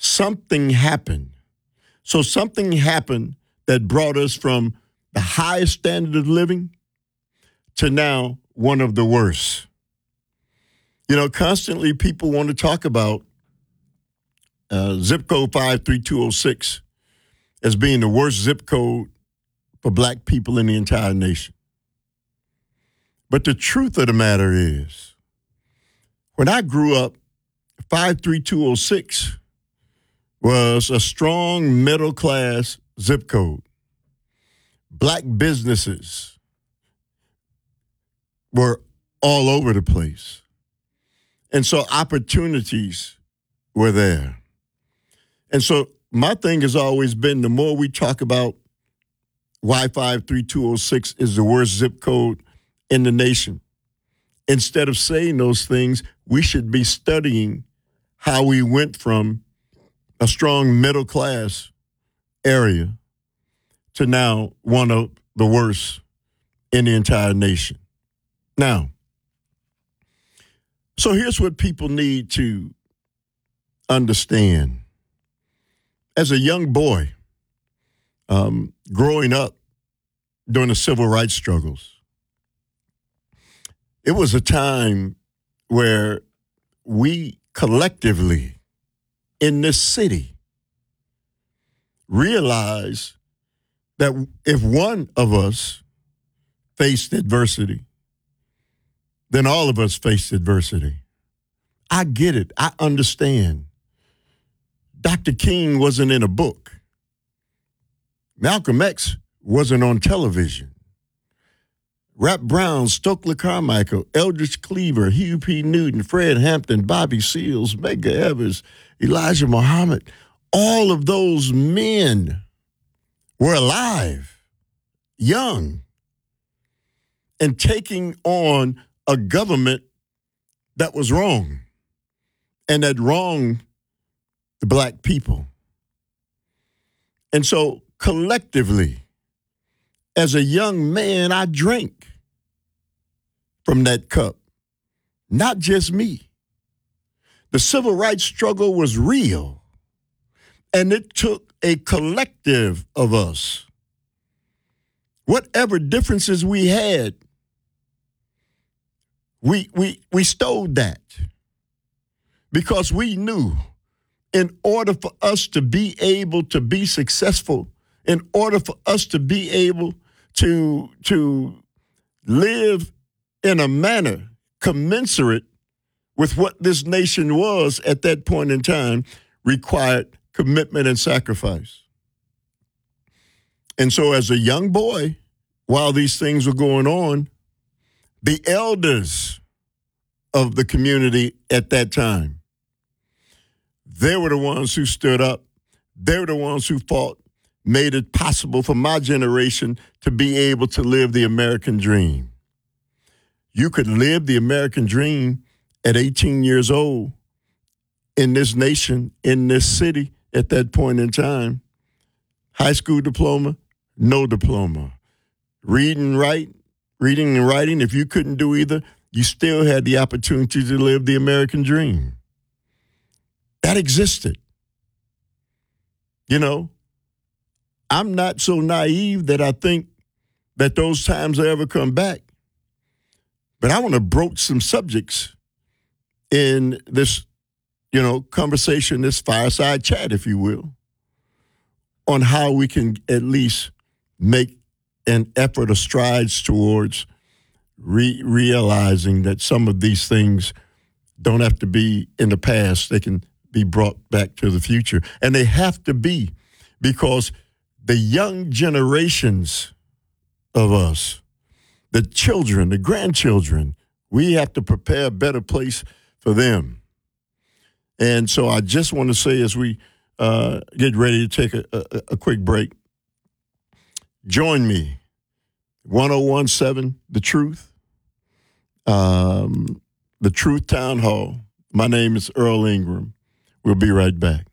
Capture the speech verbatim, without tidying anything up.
something happened. So something happened that brought us from the highest standard of living to now one of the worst. You know, constantly people want to talk about uh, zip code five three two oh six as being the worst zip code for black people in the entire nation. But the truth of the matter is, when I grew up, five three two oh six was a strong middle-class zip code. Black businesses were all over the place. And so opportunities were there. And so my thing has always been, the more we talk about why five three two oh six is the worst zip code in the nation, instead of saying those things, we should be studying how we went from a strong middle class area to now one of the worst in the entire nation. Now, so here's what people need to understand. As a young boy, um, growing up during the civil rights struggles, it was a time where we collectively in this city realize that if one of us faced adversity, then all of us faced adversity. I get it. I understand. Doctor King wasn't in a book. Malcolm X wasn't on television. Rap Brown, Stokely Carmichael, Eldridge Cleaver, Hugh P. Newton, Fred Hampton, Bobby Seals, Medgar Evers, Elijah Muhammad, all of those men were alive, young, and taking on a government that was wrong and that wronged the black people. And so collectively, as a young man, I drank from that cup. Not just me. The civil rights struggle was real, and it took a collective of us. Whatever differences we had, we we we stowed that because we knew in order for us to be able to be successful, in order for us to be able to, to live in a manner commensurate with what this nation was at that point in time, required commitment and sacrifice. And so as a young boy, while these things were going on, the elders of the community at that time, they were the ones who stood up. They were the ones who fought, made it possible for my generation to be able to live the American dream. You could live the American dream at eighteen years old in this nation, in this city at that point in time. High school diploma, no diploma. Read and write, reading and writing, if you couldn't do either, you still had the opportunity to live the American dream. That existed. You know, I'm not so naive that I think that those times will ever come back. But I want to broach some subjects in this, you know, conversation, this fireside chat, if you will, on how we can at least make an effort or strides towards re- realizing that some of these things don't have to be in the past. They can be brought back to the future. And they have to be, because the young generations of us, the children, the grandchildren, we have to prepare a better place for them. And so I just want to say, as we uh, get ready to take a, a, a quick break, join me, one oh one point seven The Truth, um, The Truth Town Hall. My name is Earl Ingram. We'll be right back.